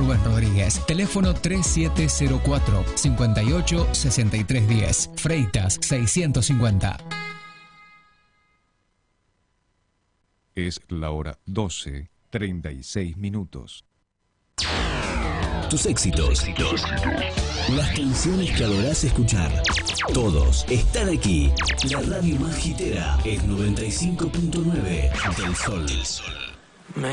Rubén Rodríguez. Teléfono 3704-586310. Freitas 650. Es la hora 12:36. Tus éxitos. Las canciones que adorás escuchar. Todos están aquí. La radio más hitera es 95.9 del Sol.